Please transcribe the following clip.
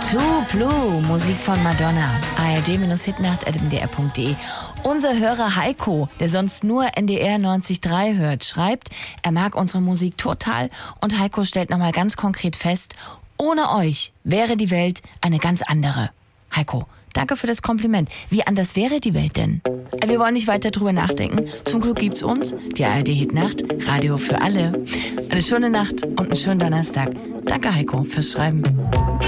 True Blue, Musik von Madonna. ard-hitnacht@mdr.de. Unser Hörer Heiko, der sonst nur NDR 90.3 hört, schreibt, er mag unsere Musik total und Heiko stellt nochmal ganz konkret fest, ohne euch wäre die Welt eine ganz andere. Heiko, danke für das Kompliment. Wie anders wäre die Welt denn? Wir wollen nicht weiter drüber nachdenken. Zum Glück gibt's uns, die ARD-Hitnacht, Radio für alle. Eine schöne Nacht und einen schönen Donnerstag. Danke Heiko fürs Schreiben.